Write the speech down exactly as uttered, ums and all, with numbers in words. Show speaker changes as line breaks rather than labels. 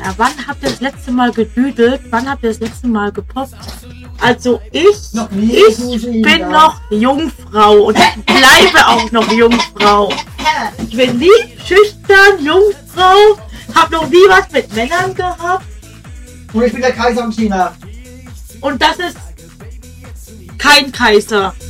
wann habt ihr das letzte Mal gedüdelt? Wann habt ihr das letzte Mal gepoppt? Also ich,
noch nie,
ich bin da. noch Jungfrau und ich bleibe auch noch Jungfrau. Ich bin nie schüchtern, Jungfrau, hab noch nie was mit Männern gehabt.
Und ich bin der Kaiser von China.
Und das ist kein Kaiser.